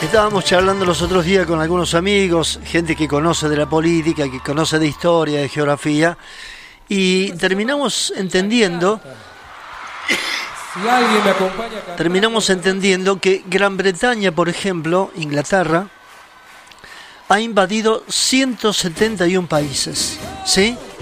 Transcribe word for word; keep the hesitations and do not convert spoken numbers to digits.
Estábamos charlando los otros días con algunos amigos, gente que conoce de la política, que conoce de historia, de geografía, y terminamos entendiendo, si alguien me acompaña a cantar, terminamos entendiendo que Gran Bretaña, por ejemplo, Inglaterra, ha invadido ciento setenta y uno países, ¿sí?